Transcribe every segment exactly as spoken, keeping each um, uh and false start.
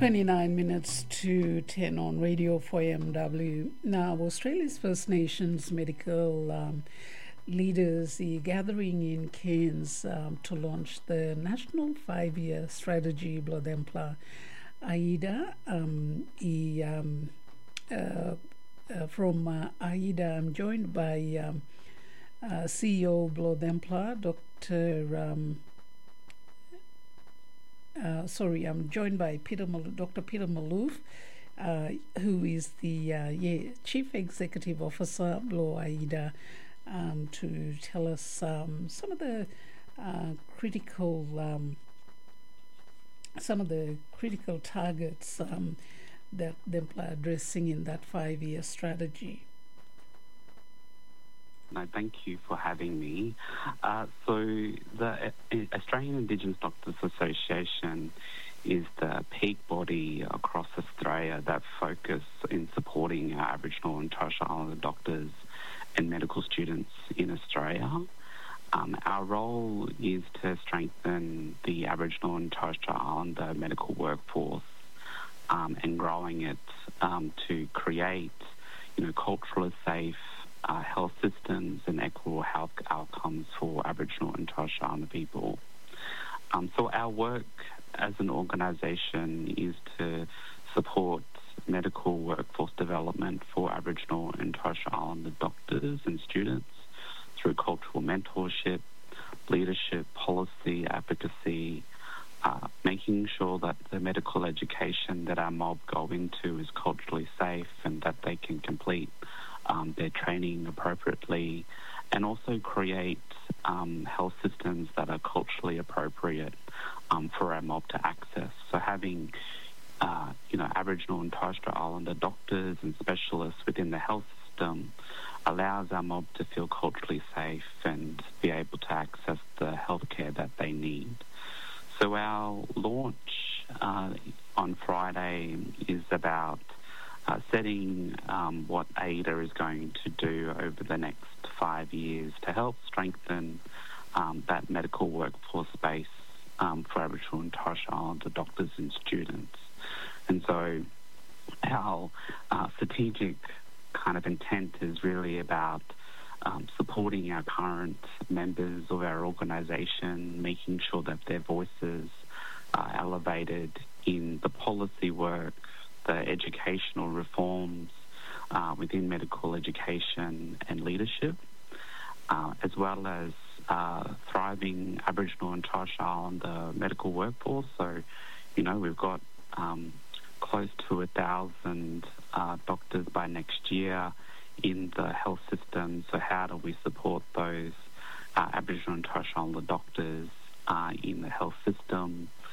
twenty-nine minutes to ten on Radio four M W. Now, Australia's First Nations medical um, leaders are gathering in Cairns um, to launch the National Five-Year Strategy Blodempla AIDA. Um, e, um, uh, uh, from uh, AIDA, I'm joined by um, uh, C E O Blodempla, Doctor Um, Uh, sorry, I'm joined by Peter Mal- Doctor Peter Malouf, uh, who is the uh, yeah, Chief Executive Officer, Blo AIDA, um, to tell us um, some of the uh, critical um, some of the critical targets um, that they're addressing in that five-year strategy. No, thank you for having me. Uh, so the Australian Indigenous Doctors Association is the peak body across Australia that focus in supporting our Aboriginal and Torres Strait Islander doctors and medical students in Australia. Um, our role is to strengthen the Aboriginal and Torres Strait Islander medical workforce um, and growing it um, to create, you know, culturally safe Uh, health systems and equitable health outcomes for Aboriginal and Torres Strait Islander people. Um, so our work as an organisation is to support medical workforce development for Aboriginal and Torres Strait Islander doctors and students through cultural mentorship, leadership, policy, advocacy, uh, making sure that the medical education that our mob go into is culturally safe and that they can complete Um, their training appropriately, and also create um, health systems that are culturally appropriate um, for our mob to access. So having, uh, you know, Aboriginal and Torres Strait Islander doctors and specialists within the health system allows our mob to feel culturally safe and be able to access the healthcare that they need. So our launch uh, on Friday is about Uh, setting um, what AIDA is going to do over the next five years to help strengthen um, that medical workforce base um, for Aboriginal and Torres Strait Islander doctors and students. And so our uh, strategic kind of intent is really about um, supporting our current members of our organisation, making sure that their voices are elevated in the policy work, the educational reforms uh, within medical education and leadership, uh, as well as uh, thriving Aboriginal and Torres Strait Islander medical workforce. So, you know, we've got um, close to a thousand uh, doctors by next year in the health system. So how do we support those uh, Aboriginal and Torres Strait Islander doctors uh, in the health system?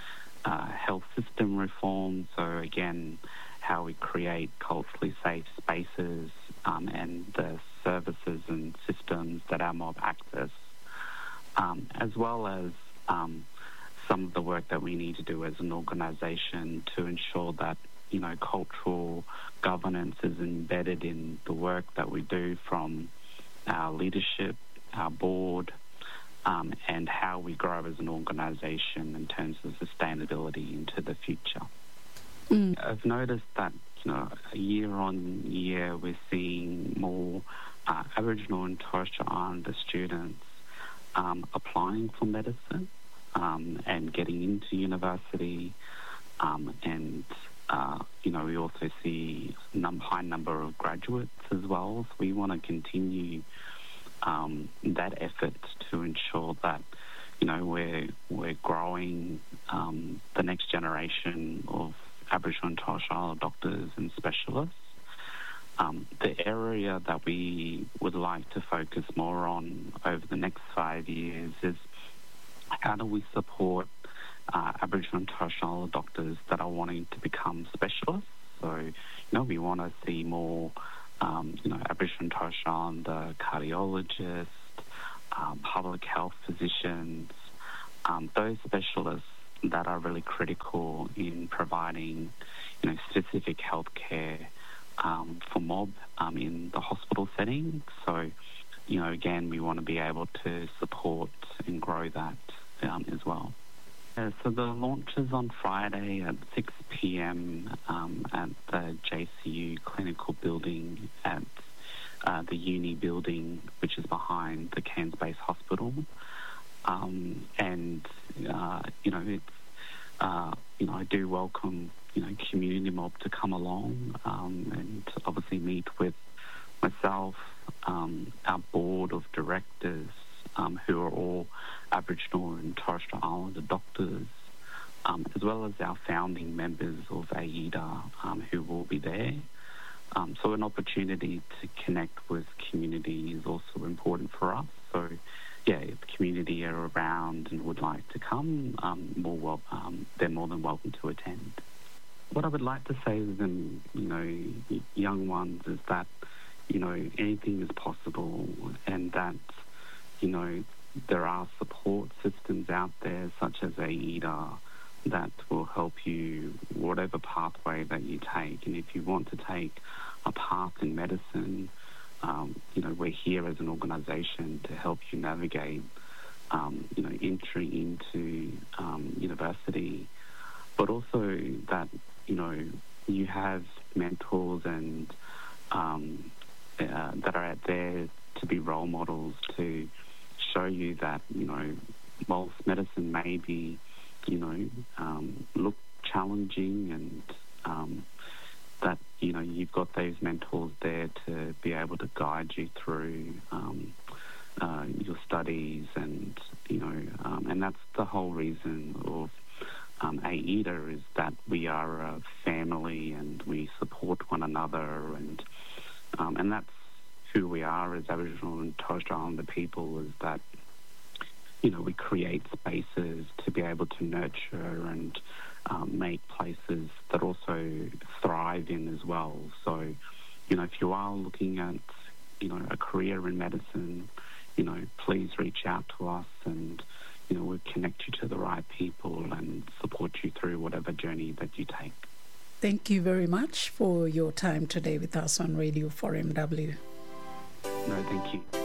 Uh, health system reform, so again, how we create culturally safe spaces um, and the services and systems that our mob access, um, as well as um, some of the work that we need to do as an organisation to ensure that, you know, cultural governance is embedded in the work that we do from our leadership, our board, Um, and how we grow as an organisation in terms of sustainability into the future. Mm. I've noticed that, you know, year on year we're seeing more uh, Aboriginal and Torres Strait Islander students um, applying for medicine um, and getting into university, um, and uh, you know, we also see a num- high number of graduates as well. So we want to continue Um, that effort to ensure that, you know, we're we're growing um, the next generation of Aboriginal and Torres Strait Islander doctors and specialists. Um, the area that we would like to focus more on over the next five years is how do we support uh, Aboriginal and Torres Strait Islander doctors that are wanting to become specialists. So, you know, we want to see more Um, you know, Aboriginal and Torres Strait Islander cardiologists, um, public health physicians, um, those specialists that are really critical in providing, you know, specific healthcare um, for mob um, in the hospital setting. So, you know, again, we want to be able to support and grow that um, as well. Uh, so the launch is on Friday at six p.m. Um, at the J C U Clinical Building at uh, the Uni Building, which is behind the Cairns Base Hospital. Um, and, uh, you know, it's, uh, you know, I do welcome, you know, community mob to come along um, and obviously meet with myself, um, our board of directors, um, who are all Aboriginal and Torres Strait Islander doctors, um, as well as our founding members of AIDA, um, who will be there. Um, so an opportunity to connect with community is also important for us. So, yeah, if the community are around and would like to come, um, more well, um, they're more than welcome to attend. What I would like to say to them, you know, young ones, is that, you know, anything is possible, and that, you know, there are support systems out there such as AIDA that will help you whatever pathway that you take. And if you want to take a path in medicine, um, you know, we're here as an organisation to help you navigate, um, you know, entry into um, university, but also that, you know, you have mentors and um, uh, that are out there to be role models to show you that, you know, whilst medicine may be, you know, um, look challenging, and um, that, you know, you've got those mentors there to be able to guide you through um, uh, your studies, and, you know, um, and that's the whole reason of um, AIDA, is that we are a family and we support one another, and um, and that's who we are as Aboriginal and Torres Strait Islander people, is that, you know, we create spaces to be able to nurture and um, make places that also thrive in as well. So, you know, if you are looking at, you know, a career in medicine, you know, please reach out to us, and, you know, we'll connect you to the right people and support you through whatever journey that you take. Thank you very much for your time today with us on Radio four M W. No, thank you.